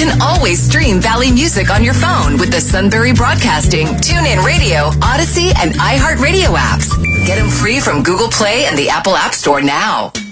can always stream Valley Music on your phone with the Sunbury Broadcasting, TuneIn Radio, Odyssey, and iHeartRadio apps. Get them free from Google Play and the Apple App Store now.